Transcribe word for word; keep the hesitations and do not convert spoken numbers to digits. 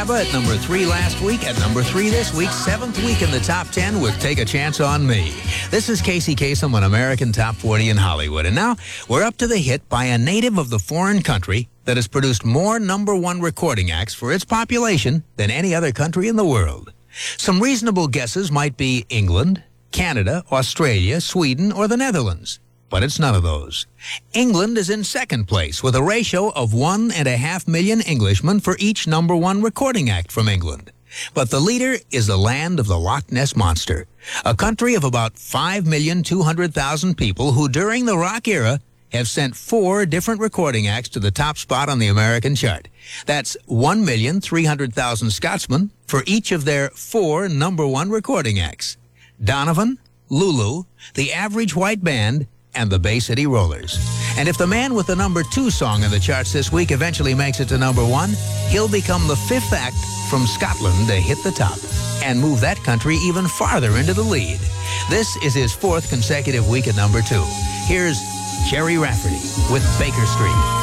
ABBA at number three last week, at number three this week, seventh week in the top ten with Take a Chance on Me. This is Casey Kasem on American Top forty in Hollywood. And now we're up to the hit by a native of the foreign country that has produced more number one recording acts for its population than any other country in the world. Some reasonable guesses might be England, Canada, Australia, Sweden, or the Netherlands. But it's none of those. England is in second place with a ratio of one and a half million Englishmen for each number one recording act from England. But the leader is the land of the Loch Ness Monster, a country of about five million two hundred thousand people who during the rock era have sent four different recording acts to the top spot on the American chart. That's one million three hundred thousand Scotsmen for each of their four number one recording acts. Donovan, Lulu, the Average White Band, and the Bay City Rollers. And if the man with the number two song in the charts this week eventually makes it to number one, he'll become the fifth act from Scotland to hit the top and move that country even farther into the lead. This is his fourth consecutive week at number two. Here's Jerry Rafferty with Baker Street.